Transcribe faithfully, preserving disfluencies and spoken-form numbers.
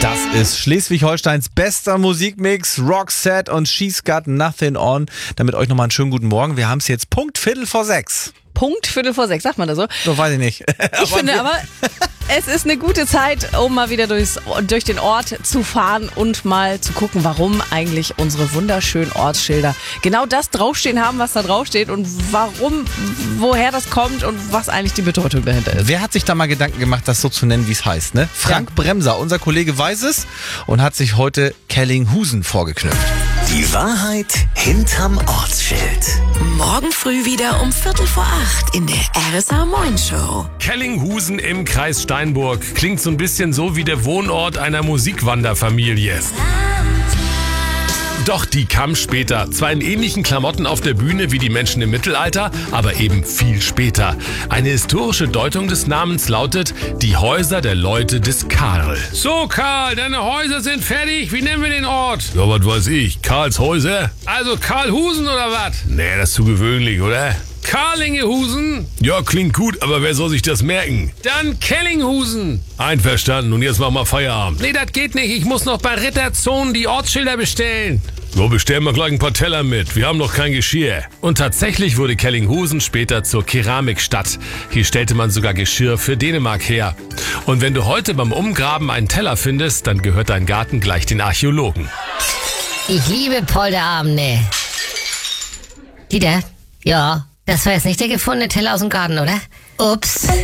Das ist Schleswig-Holsteins bester Musikmix, Roxette und She's Got Nothing On. Damit euch nochmal einen schönen guten Morgen. Wir haben es jetzt Punkt Viertel vor sechs. Punkt Viertel vor sechs, sagt man das so? So, weiß ich nicht. Ich finde aber, es ist eine gute Zeit, um mal wieder durchs, durch den Ort zu fahren und mal zu gucken, warum eigentlich unsere wunderschönen Ortsschilder genau das draufstehen haben, was da draufsteht und warum, woher das kommt und was eigentlich die Bedeutung dahinter ist. Wer hat sich da mal Gedanken gemacht, das so zu nennen, wie es heißt, ne? Frank Ja. Bremser, unser Kollege, weiß es und hat sich heute Kellinghusen vorgeknüpft. Die Wahrheit hinterm Ortsschild. Morgen früh wieder um Viertel vor acht in der R S A Moin Show. Kellinghusen im Kreis Steinburg. Klingt so ein bisschen so wie der Wohnort einer Musikwanderfamilie. Doch die kam später. Zwar in ähnlichen Klamotten auf der Bühne wie die Menschen im Mittelalter, aber eben viel später. Eine historische Deutung des Namens lautet: die Häuser der Leute des Karl. So, Karl, deine Häuser sind fertig. Wie nennen wir den Ort? Ja, was weiß ich. Karls Häuser? Also Karlhusen oder was? Nee, das ist zu gewöhnlich, oder? Karlingehusen? Ja, klingt gut, aber wer soll sich das merken? Dann Kellinghusen. Einverstanden, und jetzt machen wir Feierabend. Nee, das geht nicht. Ich muss noch bei Ritterzonen die Ortsschilder bestellen. So, bestellen wir gleich ein paar Teller mit. Wir haben noch kein Geschirr. Und tatsächlich wurde Kellinghusen später zur Keramikstadt. Hier stellte man sogar Geschirr für Dänemark her. Und wenn du heute beim Umgraben einen Teller findest, dann gehört dein Garten gleich den Archäologen. Ich liebe Polterabende. Dieter? Ja, das war jetzt nicht der gefundene Teller aus dem Garten, oder? Ups.